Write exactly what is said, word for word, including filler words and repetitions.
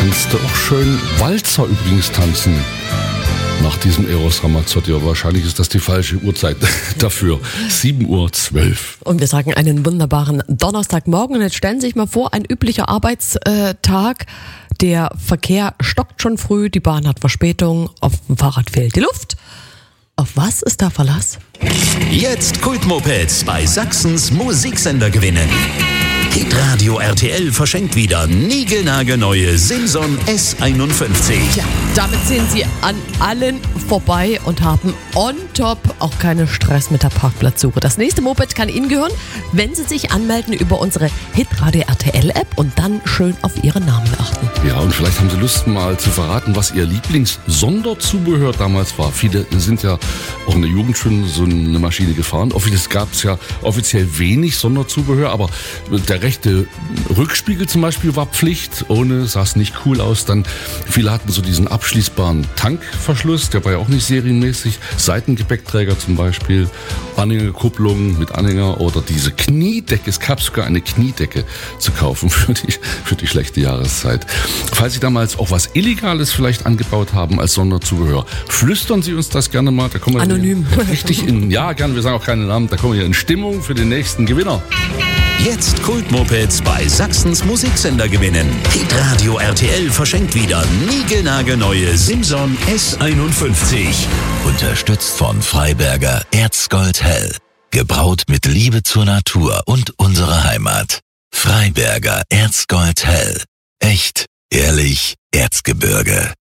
kannst du auch schön Walzer übrigens tanzen. Nach diesem Eros Ramazzotti. Wahrscheinlich ist das die falsche Uhrzeit dafür. sieben Uhr zwölf. Und wir sagen einen wunderbaren Donnerstagmorgen. Und jetzt stellen Sie sich mal vor, ein üblicher Arbeitstag. Der Verkehr stockt schon früh, die Bahn hat Verspätung, auf dem Fahrrad fehlt die Luft. Auf was ist da Verlass? Jetzt Kultmopeds bei Sachsens Musiksender gewinnen. Hitradio R T L verschenkt wieder niegelnagelneue Simson S einundfünfzig. Ja, damit ziehen Sie an allen vorbei und haben on top auch keinen Stress mit der Parkplatzsuche. Das nächste Moped kann Ihnen gehören, wenn Sie sich anmelden über unsere Hitradio R T L App und dann schön auf Ihren Namen achten. Ja, und vielleicht haben Sie Lust mal zu verraten, was Ihr Lieblings-Sonderzubehör damals war. Viele sind ja auch in der Jugend schon so eine Maschine gefahren. Offiziell gab es ja offiziell wenig Sonderzubehör, aber der rechte Rückspiegel zum Beispiel war Pflicht. Ohne sah es nicht cool aus. Dann viele hatten so diesen abschließbaren Tankverschluss, der war ja auch nicht serienmäßig. Seitengepäckträger zum Beispiel, Anhängerkupplung mit Anhänger oder diese Kniedecke. Es gab sogar eine Kniedecke zu kaufen für die, für die schlechte Jahreszeit. Falls Sie damals auch was Illegales vielleicht angebaut haben als Sonderzubehör, flüstern Sie uns das gerne mal. Da kommen wir anonym. Richtig in, ja, gerne, wir sagen auch keinen Namen, da kommen wir hier in Stimmung für den nächsten Gewinner. Jetzt Kultmopeds bei Sachsens Musiksender gewinnen. Hitradio R T L verschenkt wieder niegelnagelneue Simson S einundfünfzig. Unterstützt von Freiberger Erzgold Hell. Gebraut mit Liebe zur Natur und unserer Heimat. Freiberger Erzgold Hell. Echt, ehrlich, Erzgebirge.